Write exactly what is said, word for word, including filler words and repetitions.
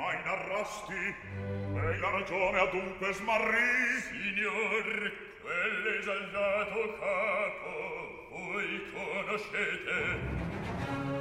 mai narrasti? E la ragione adunque smarrì? Signor, quell'esaltato capo voi conoscete?